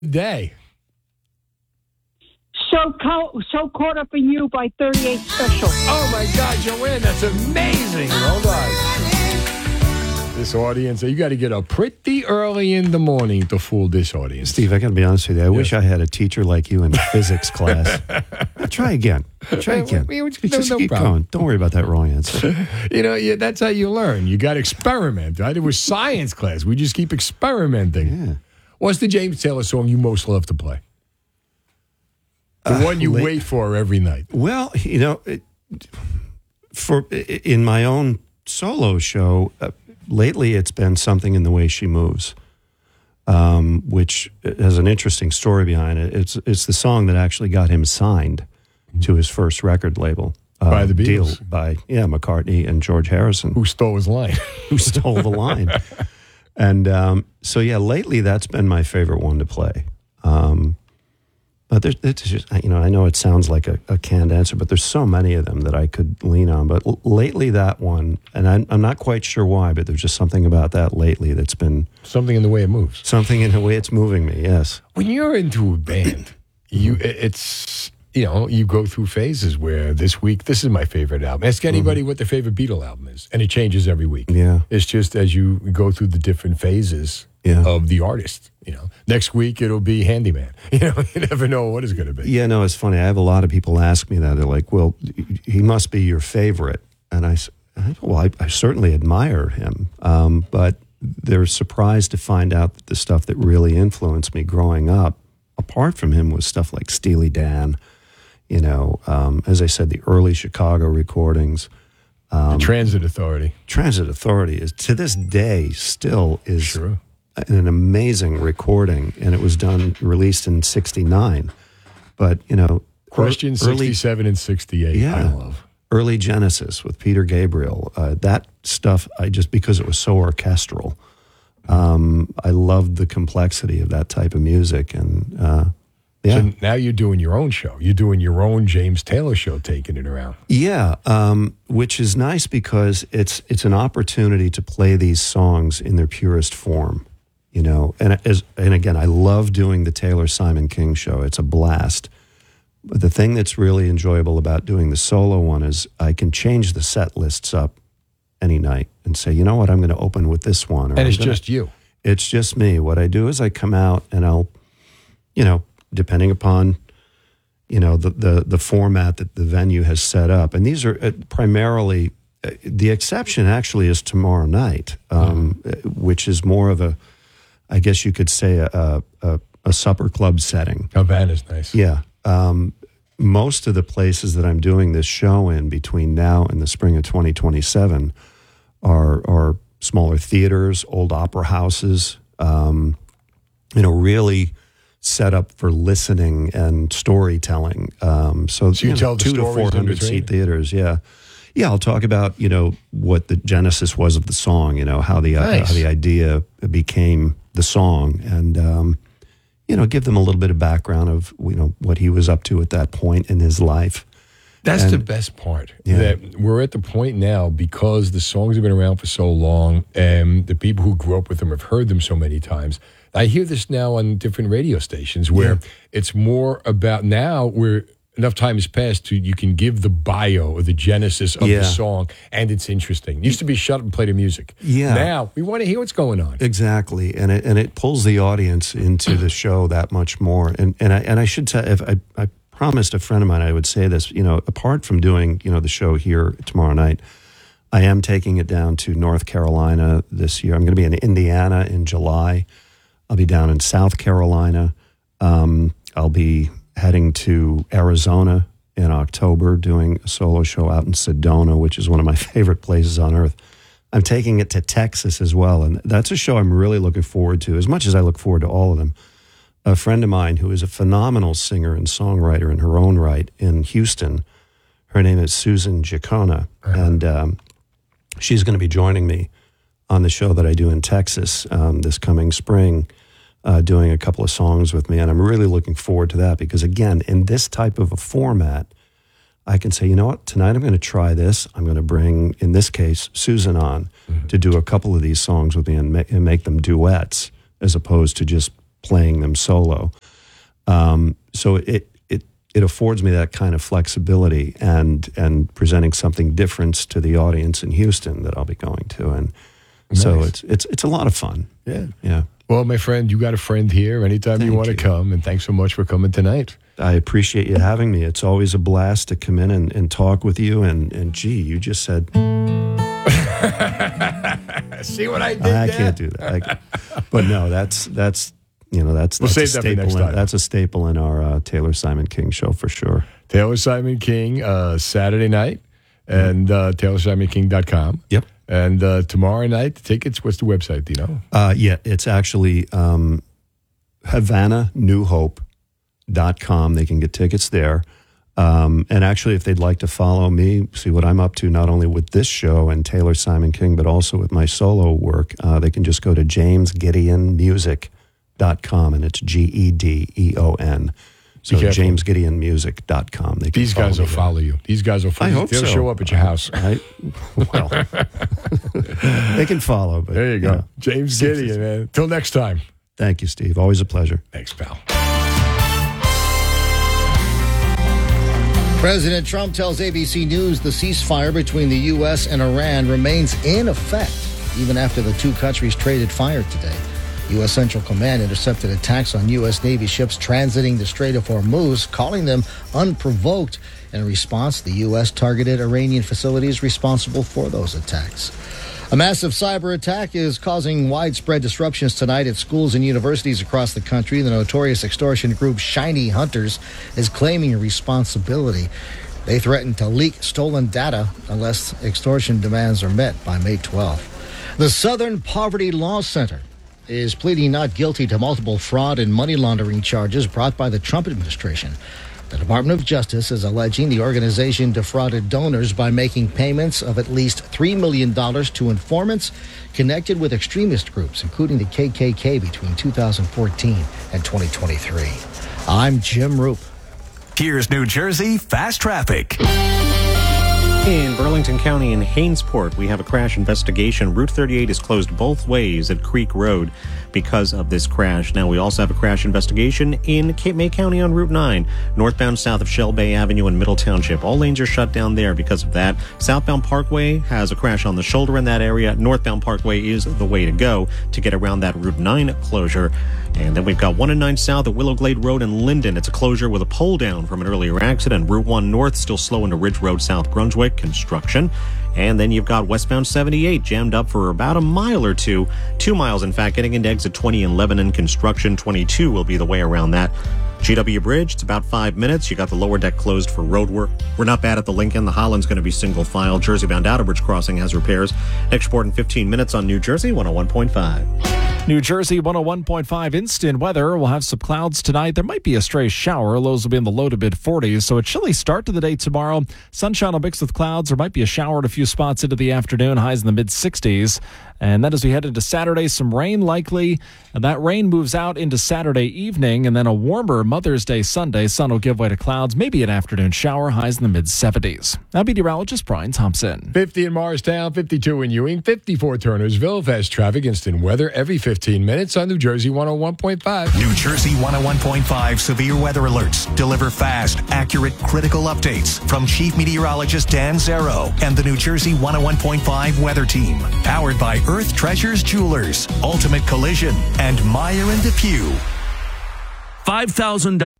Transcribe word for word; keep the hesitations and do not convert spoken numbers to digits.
Day. So co- so caught up in you by thirty-eight Special. Oh my God, Joanne, that's amazing. Hold on. This audience, you got to get up pretty early in the morning to fool this audience. Steve, I got to be honest with you. I yes. wish I had a teacher like you in physics class. Try again. Try again. No, Just no keep problem. going. Don't worry about that wrong answer. You know, yeah, that's how you learn. You got to experiment. Right? It was science class. We just keep experimenting. Yeah. What's the James Taylor song you most love to play? The Uh, one you late, wait for every night. Well, you know, it, for in my own solo show, uh, lately it's been Something in the Way She Moves, um, which has an interesting story behind it. It's it's the song that actually got him signed to his first record label. Uh, By the Beatles. Deal by, yeah, McCartney and George Harrison. Who stole his line. Who stole the line. And um, so, yeah, lately that's been my favorite one to play. Um, but there's, it's just, you know, I know it sounds like a, a canned answer, but there's so many of them that I could lean on. But l- lately that one, and I'm, I'm not quite sure why, but there's just something about that lately that's been... Something in the way it moves. Something in the way it's moving me, yes. When you're into a band, you it's... You know, you go through phases where this week, this is my favorite album. Ask anybody mm-hmm. what their favorite Beatle album is, and it changes every week. Yeah. It's just as you go through the different phases yeah. of the artist. You know, next week it'll be Handyman. You know, you never know what it's going to be. Yeah, no, it's funny. I have a lot of people ask me that. They're like, well, he must be your favorite. And I, I well, I, I certainly admire him, um, but they're surprised to find out that the stuff that really influenced me growing up, apart from him, was stuff like Steely Dan. You know, um, as I said, the early Chicago recordings. Um, the Transit Authority. Transit Authority is, to this day, still is sure. an amazing recording, and it was done, released in sixty-nine. But, you know... Question early, sixty-seven and sixty-eight, yeah, I love. Early Genesis with Peter Gabriel. Uh, that stuff, I just because it was so orchestral, um, I loved the complexity of that type of music, and... Uh, Yeah. So now you're doing your own show. You're doing your own James Taylor show, taking it around. Yeah, um, which is nice because it's it's an opportunity to play these songs in their purest form, you know. And as and again, I love doing the Taylor Simon King show. It's a blast. But the thing that's really enjoyable about doing the solo one is I can change the set lists up any night and say, you know what, I'm going to open with this one. Or and it's gonna, just you. It's just me. What I do is I come out and I'll, you know, depending upon, you know, the, the, the format that the venue has set up. And these are uh, primarily, uh, the exception actually is tomorrow night, um, mm-hmm. which is more of a, I guess you could say, a, a, a supper club setting. Havana's nice. Yeah. Um, most of the places that I'm doing this show in between now and the spring of twenty twenty-seven are, are smaller theaters, old opera houses, um, you know, really... set up for listening and storytelling. Um, so, so you, you know, tell the two to four hundred seat theaters. Yeah, yeah. I'll talk about you know what the genesis was of the song. You know how the nice. uh, how the idea became the song, and um, you know give them a little bit of background of you know what he was up to at that point in his life. That's and, the best part. Yeah. That we're at the point now because the songs have been around for so long, and the people who grew up with them have heard them so many times. I hear this now on different radio stations where yeah. it's more about now where enough time has passed to you can give the bio or the genesis of yeah. the song, and it's interesting. It used to be shut up and play the music. Yeah. Now we want to hear what's going on. Exactly, and it and it pulls the audience into the show that much more. And and I and I should tell if I I promised a friend of mine I would say this. You know, apart from doing you know the show here tomorrow night, I am taking it down to North Carolina this year. I'm going to be in Indiana in July. I'll be down in South Carolina. Um, I'll be heading to Arizona in October, doing a solo show out in Sedona, which is one of my favorite places on earth. I'm taking it to Texas as well, and that's a show I'm really looking forward to, as much as I look forward to all of them. A friend of mine who is a phenomenal singer and songwriter in her own right in Houston, her name is Susan Giacona, uh-huh. and um, she's going to be joining me on the show that I do in Texas um, this coming spring, uh, doing a couple of songs with me. And I'm really looking forward to that because, again, in this type of a format, I can say, you know what, tonight I'm going to try this. I'm going to bring, in this case, Susan on mm-hmm. to do a couple of these songs with me and, ma- and make them duets as opposed to just playing them solo. Um, so it, it it affords me that kind of flexibility and and presenting something different to the audience in Houston that I'll be going to, and nice. So it's it's it's a lot of fun. Yeah, yeah. Well, my friend, you got a friend here. Anytime Thank you want to you. come, and thanks so much for coming tonight. I appreciate you having me. It's always a blast to come in and, and talk with you. And, and gee, you just said, see what I did I there? can't do that. I, but no, that's that's you know that's We'll that's save a that for staple. next in, time. That's a staple in our uh, Taylor Simon King show for sure. Taylor Simon King, uh, Saturday night, and uh, Taylor Simon King dot com. Yep. And uh, tomorrow night, the tickets, what's the website, do you know? Uh, yeah, it's actually um, Havana New Hope dot com. They can get tickets there. Um, and actually, if they'd like to follow me, see what I'm up to, not only with this show and Taylor Simon King, but also with my solo work, uh, they can just go to james gideon music dot com, and it's G E D E O N. So james gideon music dot com. They can These guys will me follow you. These guys will follow I you. hope They'll so. show up at your house. I, well, they can follow. But, There you go. know. James Gideon, man. Till next time. Thank you, Steve. Always a pleasure. Thanks, pal. President Trump tells A B C News the ceasefire between the U S and Iran remains in effect, even after the two countries traded fire today. U S Central Command intercepted attacks on U S Navy ships transiting the Strait of Hormuz, calling them unprovoked. In response, the U S targeted Iranian facilities responsible for those attacks. A massive cyber attack is causing widespread disruptions tonight at schools and universities across the country. The notorious extortion group Shiny Hunters is claiming responsibility. They threaten to leak stolen data unless extortion demands are met by May twelfth. The Southern Poverty Law Center is pleading not guilty to multiple fraud and money laundering charges brought by the Trump administration. The Department of Justice is alleging the organization defrauded donors by making payments of at least three million dollars to informants connected with extremist groups, including the K K K, between two thousand fourteen and twenty twenty-three. I'm Jim Roop. Here's New Jersey Fast Traffic. In Burlington County and Hainesport, we have a crash investigation. Route thirty-eight is closed both ways at Creek Road because of this crash. Now, we also have a crash investigation in Cape May County on Route nine, northbound south of Shell Bay Avenue in Middle Township. All lanes are shut down there because of that. Southbound Parkway has a crash on the shoulder in that area. Northbound Parkway is the way to go to get around that Route nine closure. And then we've got one and nine south at Willow Glade Road in Linden. It's a closure with a pole down from an earlier accident. Route one north still slow into Ridge Road South Brunswick, construction. And then you've got westbound seventy-eight jammed up for about a mile or two. Two miles, in fact, getting into exit twenty in Lebanon, construction. twenty-two will be the way around that. G W Bridge, it's about five minutes. You got the lower deck closed for road work. We're not bad at the Lincoln. The Holland's going to be single file. Jersey-bound Outerbridge Crossing has repairs. Next report in fifteen minutes on New Jersey one oh one point five. New Jersey one oh one point five instant weather. We'll have some clouds tonight. There might be a stray shower. Lows will be in the low to mid forties. So a chilly start to the day tomorrow. Sunshine will mix with clouds. There might be a shower at a few spots into the afternoon. Highs in the mid sixties. And then as we head into Saturday, some rain likely. And that rain moves out into Saturday evening. And then a warmer Mother's Day Sunday. Sun will give way to clouds. Maybe an afternoon shower. Highs in the mid seventies. Now meteorologist Brian Thompson. fifty in Morristown, fifty-two in Ewing, fifty-four Turnersville. Fast traffic, instant weather every fifteen minutes on New Jersey one oh one point five. New Jersey one oh one point five severe weather alerts deliver fast, accurate, critical updates from Chief Meteorologist Dan Zero and the New Jersey one oh one point five weather team. Powered by Earth Treasures Jewelers, Ultimate Collision, and Meyer and DePew. five thousand